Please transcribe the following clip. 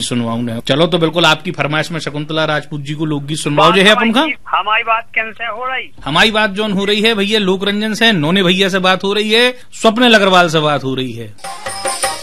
सुनवाऊ ने। चलो तो बिल्कुल आपकी फरमाइश में शकुंतला राजपूत जी को लोकगीत सुनवाओ जो है अपन का। हमारी बात कैसे हो रही? हमारी बात जौन हो रही है भैया लोक रंजन से, नोने भैया से बात हो रही है, स्वप्निल अग्रवाल से बात हो रही है।